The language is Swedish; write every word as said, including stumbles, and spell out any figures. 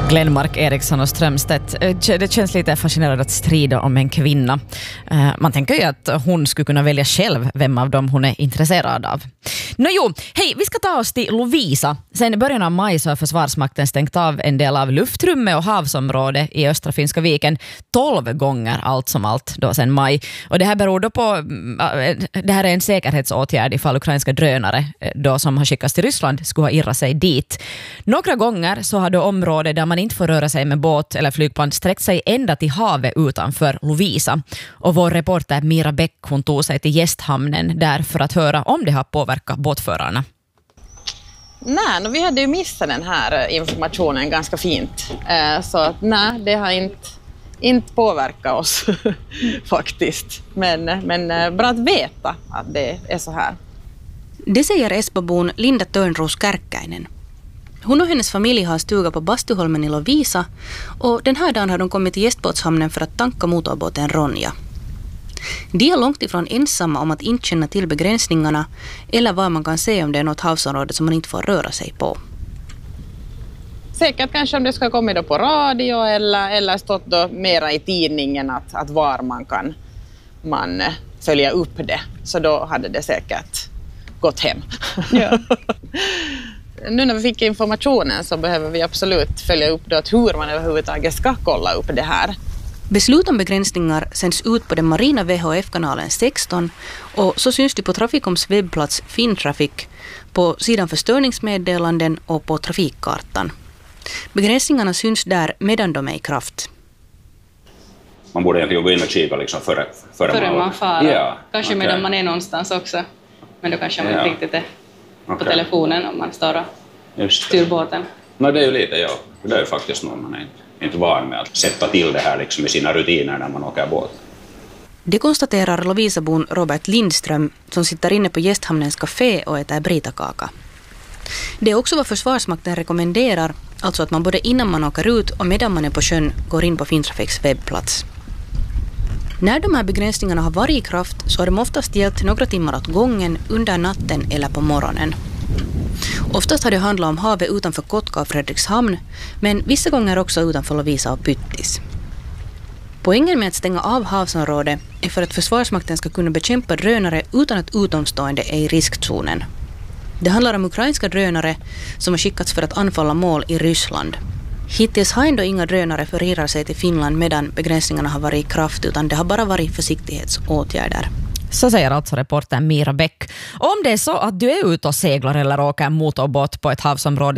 Glenmark Eriksson och Strömstedt. Det känns lite fascinerande att strida om en kvinna. Man tänker ju att hon skulle kunna välja själv vem av dem hon är intresserad av. Nå jo, hej, vi ska ta oss till Lovisa. Sen början av maj så har Försvarsmakten stängt av en del av luftrummet och havsområdet i östra Finska viken tolv gånger allt som allt då sen maj. Och det här beror då på, det här är en säkerhetsåtgärd ifall ukrainska drönare då som har skickats till Ryssland skulle ha irrat sig dit. Några gånger så har då området där man inte får röra sig med båt eller flygplan sträckt sig ända till havet utanför Lovisa. Och vår reporter Mira Bäck, hon tog sig till gästhamnen där för att höra om det har påverkat båtförarna. Nej, no, vi hade ju missat den här informationen ganska fint. Eh, så att nej, det har inte, inte påverkat oss faktiskt. Men, men bra att veta att det är så här. Det säger Esbobon Linda Törnros Kärkkäinen. Hon och hennes familj har stuga på Bastuholmen i Lovisa och den här dagen har de kommit till gästbåtshamnen för att tanka motorbåten Ronja. De är långt ifrån ensamma om att inte känna till begränsningarna eller vad man kan se om det är något havsområde som man inte får röra sig på. Säkert kanske om det ska komma då på radio eller, eller stått då mera i tidningen att, att var man kan man följa upp det. Så då hade det säkert gått hem. Ja. Nu när vi fick informationen så behöver vi absolut följa upp då att hur man överhuvudtaget ska kolla upp det här. Beslut om begränsningar sänds ut på den marina V H F-kanalen sexton och så syns det på Traficoms webbplats Fintraffic, på sidan för störningsmeddelanden och på trafikkartan. Begränsningarna syns där medan de är i kraft. Man borde egentligen gå in och kika liksom före, före, före man, man far. Ja, kanske okay. Medan man är någonstans också. Men då kanske man ja. inte riktigt är på okay. telefonen om man står och styr båten. Nej, det är ju lite, ja. Det är ju faktiskt någon man är inte, inte van med att sätta till det här liksom i sina rutiner när man åker båt. Det konstaterar Lovisabon Robert Lindström som sitter inne på gästhamnens café och äter britakaka. Det är också vad Försvarsmakten rekommenderar, alltså att man både innan man åker ut och medan man är på sjön går in på Fintrafics webbplats. När de här begränsningarna har varit i kraft så har de oftast gällt några timmar åt gången under natten eller på morgonen. Oftast har det handlat om havet utanför Kotka och Fredrikshamn, men vissa gånger också utanför Lovisa och Pyttis. Poängen med att stänga av havsområdet är för att Försvarsmakten ska kunna bekämpa drönare utan att utomstående är i riskzonen. Det handlar om ukrainska drönare som har skickats för att anfalla mål i Ryssland. Hittills har ändå inga drönare förirrat sig till Finland medan begränsningarna har varit i kraft, utan det har bara varit försiktighetsåtgärder. Så säger alltså reportern Mira Bäck. Om det är så att du är ute och seglar eller åker motorbåt på ett havsområde